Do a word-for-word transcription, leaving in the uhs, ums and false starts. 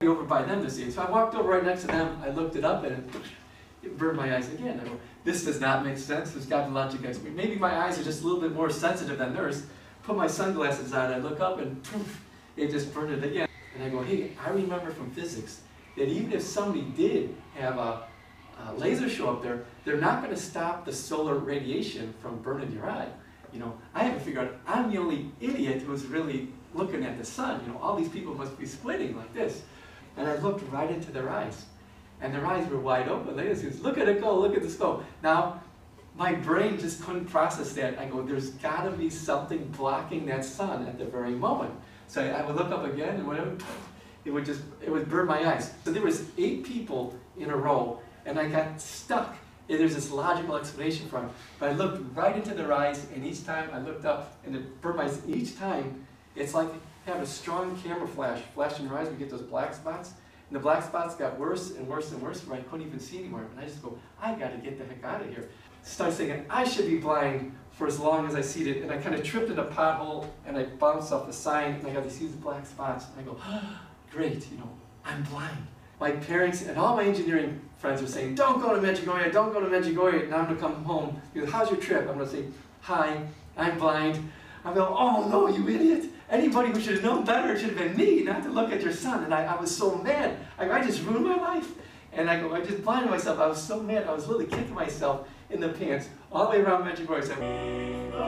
be over by them to see it. So I walked over right next to them, I looked it up, and it, it burned my eyes again. I go, this does not make sense, there's got to be logic explanation. Maybe my eyes are just a little bit more sensitive than theirs. Put my sunglasses on, I look up, and poof, it just burned it again. And I go, hey, I remember from physics that even if somebody did have a, a laser show up there, they're not going to stop the solar radiation from burning your eye. You know, I haven't figured out, I'm the only idiot who's really looking at the sun. You know, all these people must be squinting like this. And I looked right into their eyes. And their eyes were wide open. They just, look at it go, look at this go. Now, my brain just couldn't process that. I go, there's got to be something blocking that sun at the very moment. So I, I would look up again, and whatever, it would just, it would burn my eyes. So there was eight people in a row, and I got stuck. And there's this logical explanation for it. But I looked right into their eyes, and each time I looked up, and it burned my eyes. Each time, it's like having a strong camera flash, flash in your eyes, we get those black spots. And the black spots got worse and worse and worse, where I couldn't even see anymore. And I just go, I got to get the heck out of here. Start thinking, I should be blind for as long as I see it. And I kind of tripped in a pothole, and I bounced off the sign, and I got these huge black spots. And I go, oh, great, you know, I'm blind. My parents and all my engineering friends are saying, don't go to Medjugorje, don't go to Medjugorje. Now I'm going to come home. Because, how's your trip? I'm going to say, hi, I'm blind. I go, oh no, you idiot. Anybody who should have known better should have been me, not to look at your son. And I, I was so mad. I, I just ruined my life. And I go, I just blinded myself. I was so mad. I was literally kicking myself in the pants all the way around Medjugorje.